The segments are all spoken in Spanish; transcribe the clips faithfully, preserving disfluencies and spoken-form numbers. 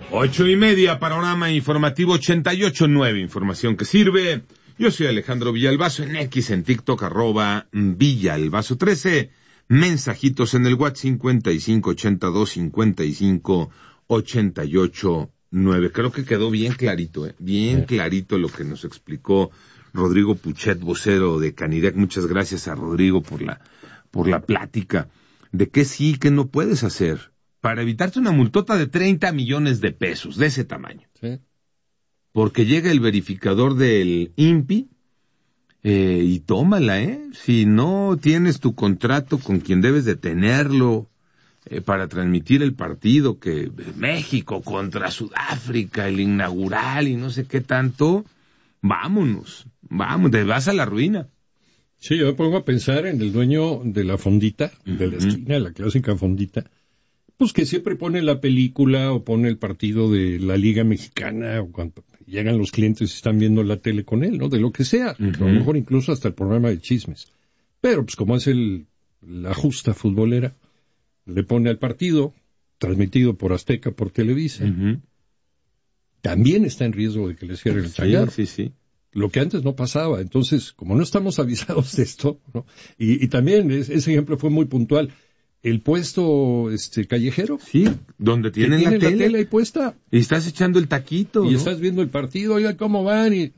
Ocho y media, panorama informativo ochenta y ocho nueve, información que sirve. Yo soy Alejandro Villalbazo, en X, en TikTok, arroba Villalbazo trece. Mensajitos en el WhatsApp cincuenta y cinco ochenta y dos cincuenta y cinco ochenta y ocho nueve. Creo que quedó bien clarito, ¿eh? Bien clarito lo que nos explicó Rodrigo Puchet, vocero de Canirac. Muchas gracias a Rodrigo por la, por la plática de qué sí, qué no puedes hacer para evitarte una multota de treinta millones de pesos, de ese tamaño. Sí. Porque llega el verificador del I N P I eh, y tómala, ¿eh? Si no tienes tu contrato con quien debes de tenerlo eh, para transmitir el partido, que México contra Sudáfrica, el inaugural y no sé qué tanto, vámonos, vamos, te vas a la ruina. Sí, yo me pongo a pensar en el dueño de la fondita, uh-huh. de la esquina, la clásica fondita, pues que siempre pone la película o pone el partido de la Liga Mexicana o cuando llegan los clientes y están viendo la tele con él, ¿no? De lo que sea, uh-huh. a lo mejor incluso hasta el programa de chismes. Pero pues como es el la justa futbolera, le pone al partido transmitido por Azteca, por Televisa. Uh-huh. También está en riesgo de que le cierren el changarro. Sí, sí, sí. Lo que antes no pasaba. Entonces, como no estamos avisados de esto, ¿no? Y, y también es, ese ejemplo fue muy puntual. El puesto este callejero, sí, donde tienen tiene la, tele, la tele ahí puesta y estás echando el taquito y ¿no? estás viendo el partido, oiga cómo van y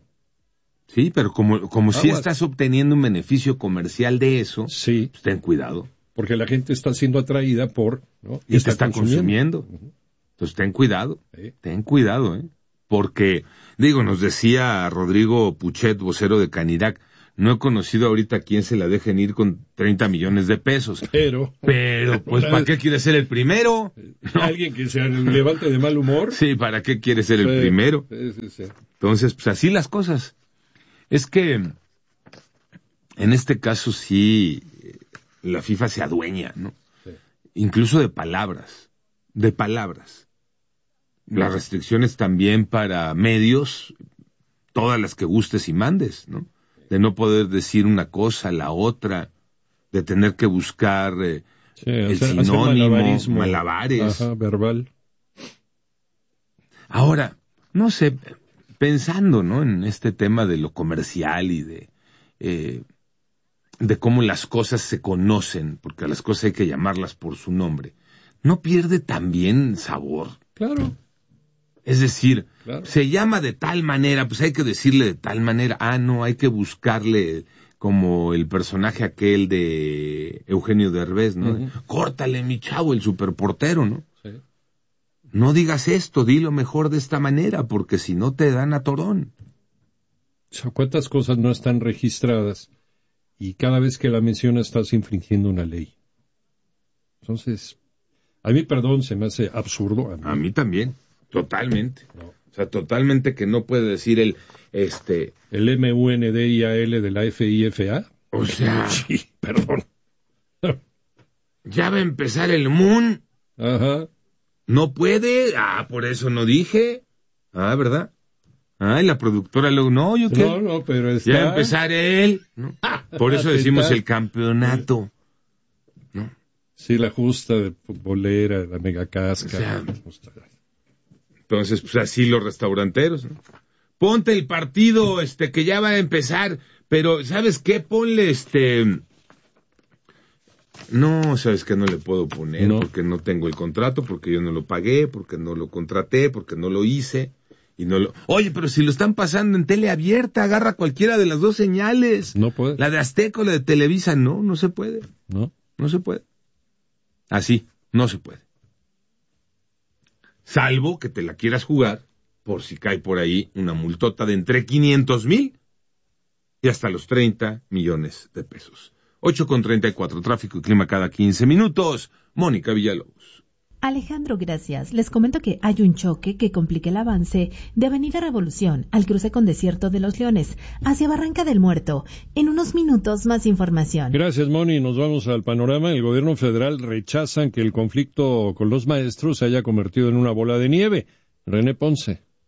sí, pero como como si estás obteniendo un beneficio comercial de eso, sí, pues ten cuidado, porque la gente está siendo atraída por ¿no? y, y te está consumiendo, consumiendo. Uh-huh. Entonces ten cuidado, sí. ten cuidado, eh, porque digo, nos decía Rodrigo Puchet, vocero de Canirac, no he conocido ahorita a quién se la dejen ir con treinta millones de pesos. Pero... Pero, pues, ¿para qué quiere ser el primero? ¿No? ¿Alguien que se levante de mal humor? Sí, ¿para qué quiere ser sí, el primero? Sí, sí, sí. Entonces, pues, así las cosas. Es que, en este caso, sí, la FIFA se adueña, ¿no? Sí. Incluso de palabras. De palabras. Las restricciones también para medios, todas las que gustes y mandes, ¿no? De no poder decir una cosa, la otra, de tener que buscar eh, sí, el hacer, sinónimo, hacer malabares. Ajá, verbal. Ahora, no sé, pensando, ¿no? En este tema de lo comercial y de, eh, de cómo las cosas se conocen, porque a las cosas hay que llamarlas por su nombre, ¿no pierde también sabor? Claro. Es decir, claro. se llama de tal manera, pues hay que decirle de tal manera. Ah, no, hay que buscarle como el personaje aquel de Eugenio Derbez, ¿no? Uh-huh. Córtale, mi chavo, el superportero, ¿no? Sí. No digas esto, dilo mejor de esta manera, porque si no te dan a torón. O sea, ¿cuántas cosas no están registradas? Y cada vez que la mencionas estás infringiendo una ley. Entonces, a mí, perdón, se me hace absurdo. A mí, a mí también. Totalmente. No. O sea, totalmente que no puede decir el, este... El M U N D I A L de la F I F A. O sea... Sí, perdón. Ya va a empezar el M U N. Ajá. No puede. Ah, por eso no dije. Ah, ¿verdad? Ah, y la productora luego, no, yo qué. No, no, pero está... Ya va a empezar él. ¿No? Por eso decimos el campeonato. ¿No? Sí, la justa de futbolera, la mega casca. O sea... Entonces, pues así los restauranteros, ¿no? Ponte el partido, este, que ya va a empezar, pero, ¿sabes qué? Ponle, este... No, ¿sabes qué? No le puedo poner, no. Porque no tengo el contrato, porque yo no lo pagué, porque no lo contraté, porque no lo hice, y no lo... Oye, pero si lo están pasando en tele abierta, agarra cualquiera de las dos señales. No puede. La de Azteca o la de Televisa, no, no se puede. No. No se puede. Así, no se puede. Salvo que te la quieras jugar, por si cae por ahí una multota de entre quinientos mil y hasta los treinta millones de pesos. ocho con treinta y cuatro, tráfico y clima cada quince minutos. Mónica Villalobos. Alejandro, gracias. Les comento que hay un choque que complica el avance de Avenida Revolución al cruce con Desierto de los Leones hacia Barranca del Muerto. En unos minutos más información. Gracias, Moni. Nos vamos al panorama. El gobierno federal rechazan que el conflicto con los maestros se haya convertido en una bola de nieve. René Ponce.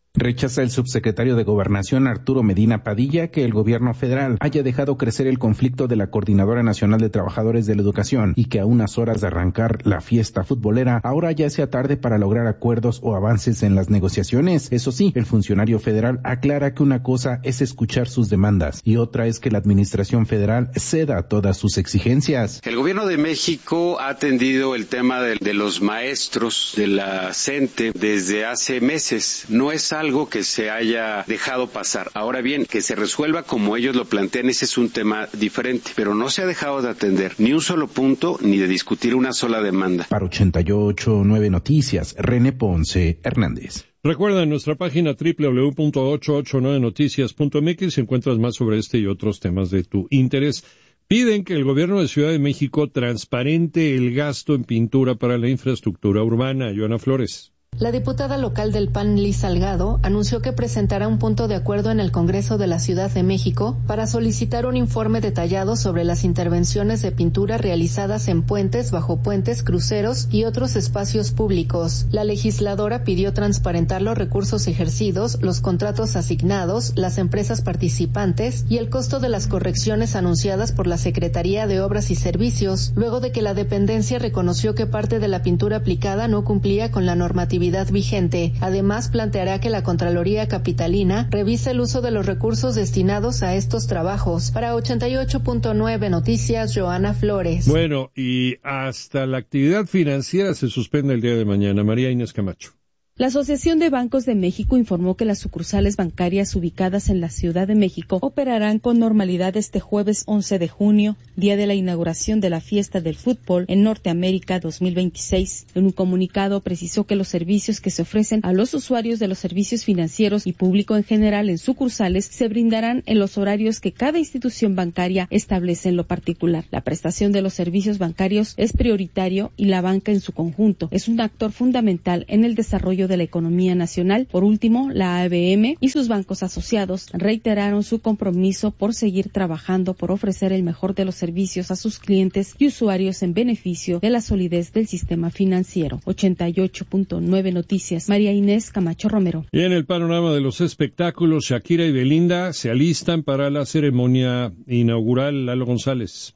Rechaza el subsecretario de Gobernación Arturo Medina Padilla que el gobierno federal haya dejado crecer el conflicto de la Coordinadora Nacional de Trabajadores de la Educación y que a unas horas de arrancar la fiesta futbolera ahora ya sea tarde para lograr acuerdos o avances en las negociaciones. Eso sí, el funcionario federal aclara que una cosa es escuchar sus demandas y otra es que la administración federal ceda todas sus exigencias. El gobierno de México ha atendido el tema de, de los maestros de la CENTE desde hace meses. No es algo que se haya dejado pasar. Ahora bien, que se resuelva como ellos lo plantean, ese es un tema diferente, pero no se ha dejado de atender ni un solo punto ni de discutir una sola demanda. Para ochenta y ocho punto nueve Noticias, René Ponce Hernández. Recuerda en nuestra página doble u doble u doble u punto ochocientos ochenta y nueve noticias punto m x si encuentras más sobre este y otros temas de tu interés. Piden que el gobierno de Ciudad de México transparente el gasto en pintura para la infraestructura urbana. Joana Flores. La diputada local del P A N, Liz Salgado, anunció que presentará un punto de acuerdo en el Congreso de la Ciudad de México para solicitar un informe detallado sobre las intervenciones de pintura realizadas en puentes, bajo puentes, cruceros y otros espacios públicos. La legisladora pidió transparentar los recursos ejercidos, los contratos asignados, las empresas participantes y el costo de las correcciones anunciadas por la Secretaría de Obras y Servicios, luego de que la dependencia reconoció que parte de la pintura aplicada no cumplía con la normatividad vigente. Además, planteará que la Contraloría Capitalina revise el uso de los recursos destinados a estos trabajos. Para ochenta y ocho punto nueve Noticias, Joana Flores. Bueno, y hasta la actividad financiera se suspende el día de mañana. María Inés Camacho. La Asociación de Bancos de México informó que las sucursales bancarias ubicadas en la Ciudad de México operarán con normalidad este jueves once de junio, día de la inauguración de la Fiesta del Fútbol en Norteamérica dos mil veintiséis. En un comunicado precisó que los servicios que se ofrecen a los usuarios de los servicios financieros y público en general en sucursales se brindarán en los horarios que cada institución bancaria establece en lo particular. La prestación de los servicios bancarios es prioritario y la banca en su conjunto es un actor fundamental en el desarrollo de la economía nacional. Por último, la A B M y sus bancos asociados reiteraron su compromiso por seguir trabajando por ofrecer el mejor de los servicios a sus clientes y usuarios en beneficio de la solidez del sistema financiero. ochenta y ocho punto nueve Noticias, María Inés Camacho Romero. Y en el panorama de los espectáculos, Shakira y Belinda se alistan para la ceremonia inaugural. Lalo González.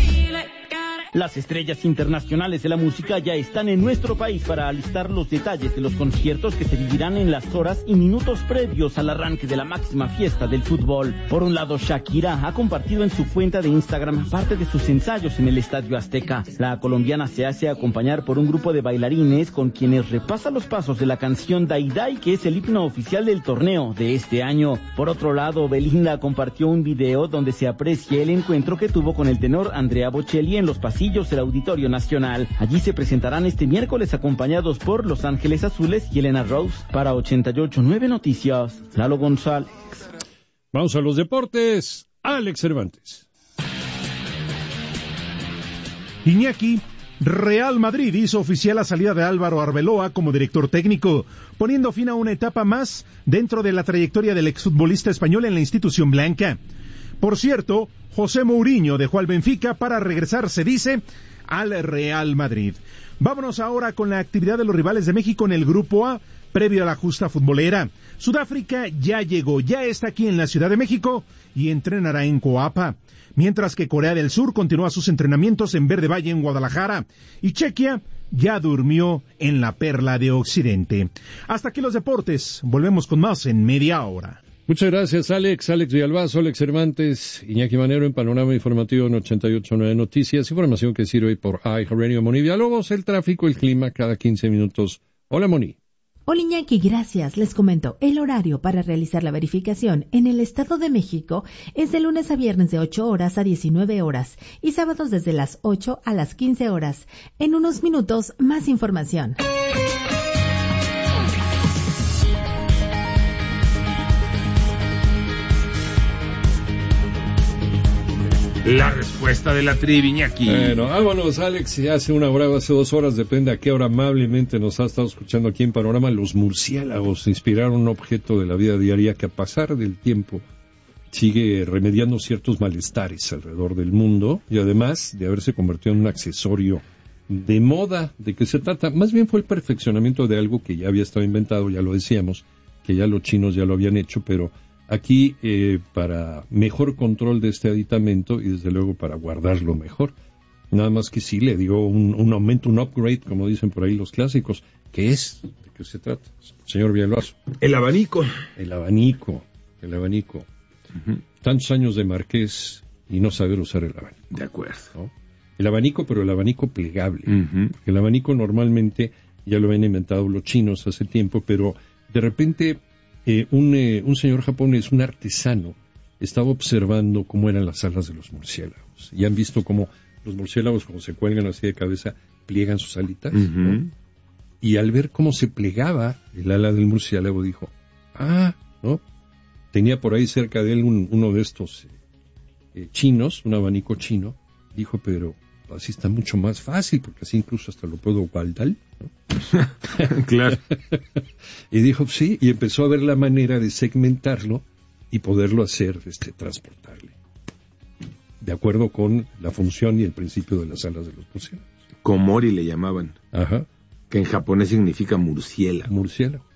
Las estrellas internacionales de la música ya están en nuestro país para alistar los detalles de los conciertos que se vivirán en las horas y minutos previos al arranque de la máxima fiesta del fútbol. Por un lado, Shakira ha compartido en su cuenta de Instagram parte de sus ensayos en el Estadio Azteca. La colombiana se hace acompañar por un grupo de bailarines con quienes repasa los pasos de la canción Dai Dai, que es el himno oficial del torneo de este año. Por otro lado, Belinda compartió un video donde se aprecia el encuentro que tuvo con el tenor Andrea Bocelli en los pasillos del Auditorio Nacional. Allí se presentarán este miércoles acompañados por Los Ángeles Azules y Elena Rose. Para ochenta y ocho punto nueve Noticias, Lalo González. Vamos a los deportes. Alex Cervantes. Iñaki, Real Madrid hizo oficial la salida de Álvaro Arbeloa como director técnico, poniendo fin a una etapa más dentro de la trayectoria del exfutbolista español en la institución blanca. Por cierto, José Mourinho dejó al Benfica para regresar, se dice, al Real Madrid. Vámonos ahora con la actividad de los rivales de México en el Grupo A, previo a la justa futbolera. Sudáfrica ya llegó, ya está aquí en la Ciudad de México y entrenará en Coapa. Mientras que Corea del Sur continúa sus entrenamientos en Verde Valle en Guadalajara. Y Chequia ya durmió en la Perla de Occidente. Hasta aquí los deportes. Volvemos con más en media hora. Muchas gracias, Alex. Alex Villalbazo, Alex Cervantes, Iñaki Manero en Panorama Informativo en ochenta y ocho punto nueve Noticias. Información que sirve por iHeartRadio. Moni Villalobos, el tráfico, el clima cada quince minutos. Hola, Moni. Hola Iñaki, gracias. Les comento, el horario para realizar la verificación en el Estado de México es de lunes a viernes de ocho horas a diecinueve horas y sábados desde las ocho a las quince horas. En unos minutos, más información. La respuesta de la trivi, Iñaki. Bueno, vámonos, Alex. Ya hace una hora o hace dos horas, depende a qué hora amablemente nos ha estado escuchando aquí en Panorama. Los murciélagos inspiraron un objeto de la vida diaria que a pasar del tiempo sigue remediando ciertos malestares alrededor del mundo y además de haberse convertido en un accesorio de moda. ¿De qué se trata? Más bien fue el perfeccionamiento de algo que ya había estado inventado, ya lo decíamos, que ya los chinos ya lo habían hecho, pero aquí eh, para mejor control de este aditamento y desde luego para guardarlo mejor. Nada más que sí le dio un, un aumento, un upgrade, como dicen por ahí los clásicos. ¿Qué es? ¿De qué se trata? Señor Villalbazo. El abanico. El abanico, el abanico. Uh-huh. Tantos años de marqués y no saber usar el abanico. De acuerdo. ¿No? El abanico, pero el abanico plegable. Uh-huh. El abanico normalmente ya lo habían inventado los chinos hace tiempo, pero de repente eh, un, eh, un señor japonés, un artesano, estaba observando cómo eran las alas de los murciélagos. Y han visto cómo los murciélagos, como se cuelgan así de cabeza, pliegan sus alitas. Uh-huh. ¿No? Y al ver cómo se plegaba el ala del murciélago, dijo, ah, ¿no? Tenía por ahí cerca de él un, uno de estos eh, chinos, un abanico chino. Dijo, pero así está mucho más fácil, porque así incluso hasta lo puedo guardar, ¿no? Claro. Y dijo, sí, y empezó a ver la manera de segmentarlo y poderlo hacer, este, transportarle. De acuerdo con la función y el principio de las alas de los murciélagos. Komori le llamaban. Ajá. Que en japonés significa murciélago. Murciélago.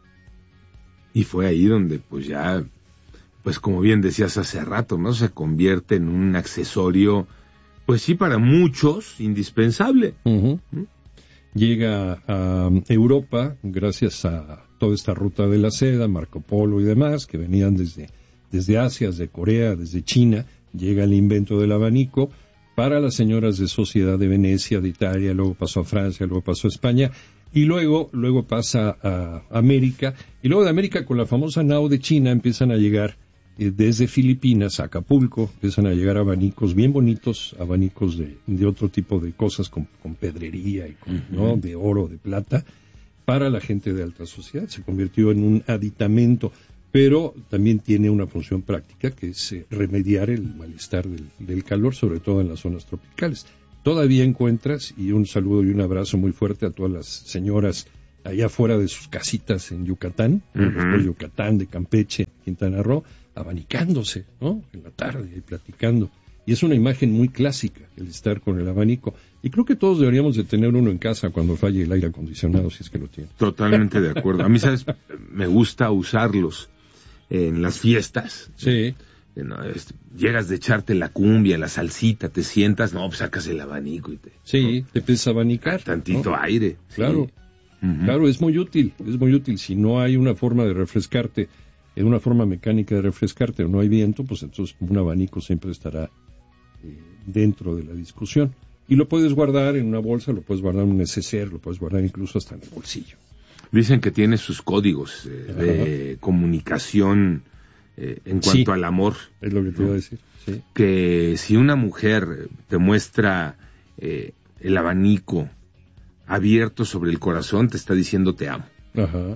Y fue ahí donde, pues ya, pues como bien decías hace rato, ¿no? Se convierte en un accesorio, pues sí, para muchos, indispensable. Uh-huh. ¿Mm? Llega a Europa gracias a toda esta ruta de la seda, Marco Polo y demás, que venían desde, desde Asia, desde Corea, desde China. Llega el invento del abanico para las señoras de sociedad de Venecia, de Italia, luego pasó a Francia, luego pasó a España, y luego, luego pasa a América, y luego de América con la famosa nao de China empiezan a llegar eh, desde Filipinas a Acapulco, empiezan a llegar abanicos bien bonitos, abanicos de, de otro tipo de cosas, con, con pedrería, y con, uh-huh. ¿no? de oro, de plata, para la gente de alta sociedad. Se convirtió en un aditamento, pero también tiene una función práctica, que es eh, remediar el malestar del, del calor, sobre todo en las zonas tropicales. Todavía encuentras, y un saludo y un abrazo muy fuerte a todas las señoras allá afuera de sus casitas en Yucatán, uh-huh. de Yucatán, de Campeche, Quintana Roo, abanicándose, ¿no? En la tarde y platicando. Y es una imagen muy clásica, el estar con el abanico. Y creo que todos deberíamos de tener uno en casa cuando falle el aire acondicionado, si es que lo tiene. Totalmente de acuerdo. A mí, ¿sabes? Me gusta usarlos en las fiestas. Sí. No, es, llegas de echarte la cumbia, la salsita, te sientas, no, pues sacas el abanico y te... Sí, ¿no? te empiezas a abanicar. Tantito ¿no? aire. Claro, sí. uh-huh. claro, es muy útil, es muy útil. Si no hay una forma de refrescarte, en una forma mecánica de refrescarte o no hay viento, pues entonces un abanico siempre estará eh, dentro de la discusión. Y lo puedes guardar en una bolsa, lo puedes guardar en un neceser, lo puedes guardar incluso hasta en el bolsillo. Dicen que tiene sus códigos eh, de comunicación eh, en cuanto sí, al amor. Es lo que te iba a decir. Sí. Que si una mujer te muestra eh, el abanico abierto sobre el corazón, te está diciendo te amo. Ajá.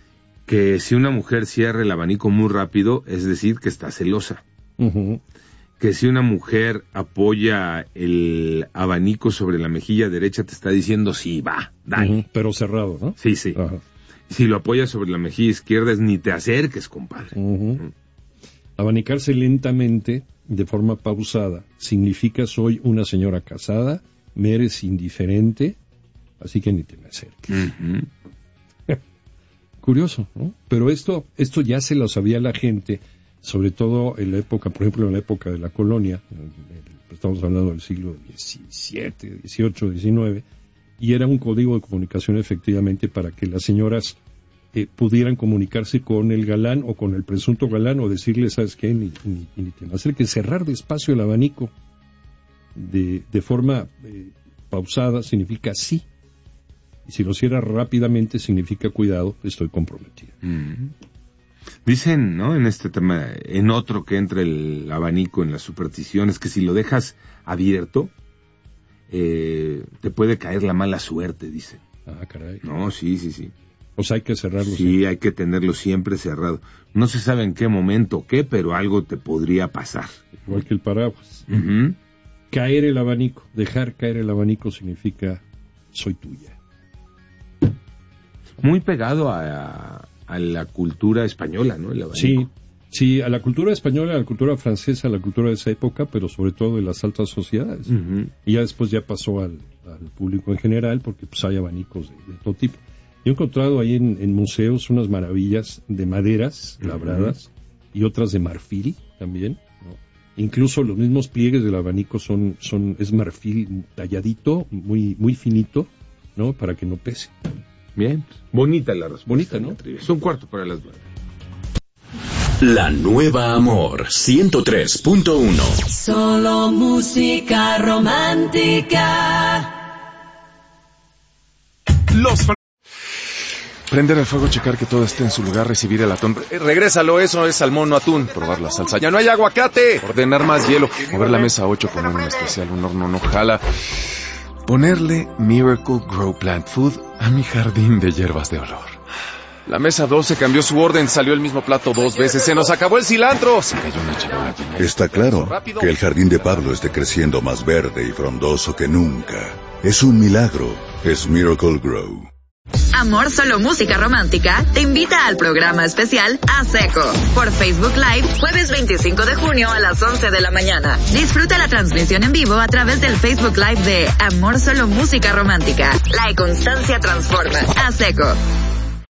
Que si una mujer cierra el abanico muy rápido, es decir, que está celosa. Uh-huh. Que si una mujer apoya el abanico sobre la mejilla derecha, te está diciendo sí, va, dale. Uh-huh. Pero cerrado, ¿no? Sí, sí. Ajá. Si lo apoyas sobre la mejilla izquierda, es ni te acerques, compadre. Uh-huh. Uh-huh. Abanicarse lentamente, de forma pausada, significa soy una señora casada, me eres indiferente, así que ni te me acerques. Uh-huh. Curioso, ¿no? Pero esto, esto ya se lo sabía la gente, sobre todo en la época, por ejemplo, en la época de la colonia, estamos hablando del siglo diecisiete, dieciocho, diecinueve, y era un código de comunicación efectivamente para que las señoras eh, pudieran comunicarse con el galán o con el presunto galán o decirle, ¿sabes qué? Ni, ni, ni te hacer que cerrar despacio el abanico de, de forma eh, pausada significa sí. Y si lo cierra rápidamente significa cuidado, estoy comprometido. Mm. Dicen, ¿no? En este tema, en otro que entra el abanico en las supersticiones, que si lo dejas abierto, eh, te puede caer la mala suerte, dicen. Ah, caray. No, sí, sí, sí. O sea, hay que cerrarlo. Sí, siempre. Hay que tenerlo siempre cerrado. No se sabe en qué momento o qué, pero algo te podría pasar. Igual que el paraguas. Uh-huh. Caer el abanico, dejar caer el abanico significa soy tuya. Muy pegado a, a, a la cultura española, ¿no? El abanico. Sí, sí, a la cultura española, a la cultura francesa, a la cultura de esa época, pero sobre todo de las altas sociedades. Uh-huh. Y ya después ya pasó al, al público en general, porque pues hay abanicos de, de todo tipo. Yo he encontrado ahí en, en museos unas maravillas de maderas labradas uh-huh. y otras de marfil también, ¿no? Incluso los mismos pliegues del abanico son, son, es marfil talladito, muy, muy finito, ¿no? Para que no pese. Bien, bonita la respuesta. Bonita, ¿no? Es un cuarto para las nueve. La nueva Amor ciento tres punto uno. Solo música romántica. Los prender el fuego, checar que todo esté en su lugar, recibir el atún. Eh, regrésalo, eso es salmón, no atún. Probar la salsa. ¡Ya no hay aguacate! Ordenar más hielo. Mover la mesa ocho, poner un especial, un horno no jala. Ponerle Miracle Grow Plant Food a mi jardín de hierbas de olor. La mesa doce cambió su orden, salió el mismo plato dos veces. ¡Se nos acabó el cilantro! Se cayó una chihuahua. Está claro que el jardín de Pablo esté creciendo más verde y frondoso que nunca. Es un milagro. Es Miracle Grow. Amor Solo Música Romántica te invita al programa especial A Seco por Facebook Live jueves veinticinco de junio a las once de la mañana. Disfruta la transmisión en vivo a través del Facebook Live de Amor Solo Música Romántica. La constancia transforma. A Seco.